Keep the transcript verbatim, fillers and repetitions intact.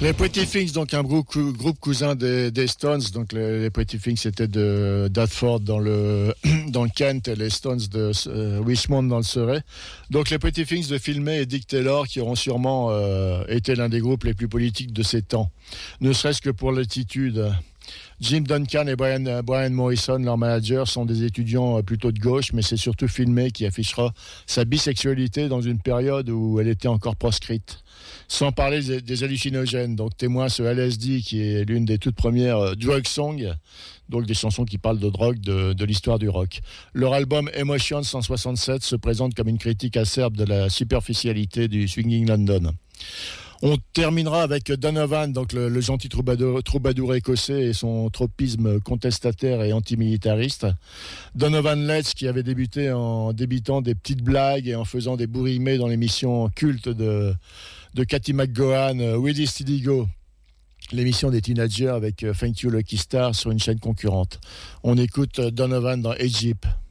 Les Pretty Things, donc un groupe, groupe cousin des, des Stones. Donc les, les Pretty Things c'était de d'Adford dans le dans le Kent et les Stones de euh, Richmond dans le Surrey. Donc les Pretty Things de Phil May et Dick Taylor qui auront sûrement euh, été l'un des groupes les plus politiques de ces temps, ne serait-ce que pour l'attitude. Jim Duncan et Brian, Brian Morrison, leurs managers, sont des étudiants plutôt de gauche, mais c'est surtout Phil May qui affichera sa bisexualité dans une période où elle était encore proscrite. Sans parler des, des hallucinogènes, donc témoin ce L S D qui est l'une des toutes premières euh, drug songs, donc des chansons qui parlent de drogue de, de l'histoire du rock. Leur album Emotions en soixante-sept se présente comme une critique acerbe de la superficialité du swinging London. On terminera avec Donovan, donc le, le gentil troubadour, troubadour écossais et son tropisme contestataire et antimilitariste. Donovan Letts, qui avait débuté en débitant des petites blagues et en faisant des bourrimets dans l'émission culte de, de Cathy McGowan, Ready Steady Go, l'émission des teenagers avec Thank You Lucky Star sur une chaîne concurrente. On écoute Donovan dans Egypt.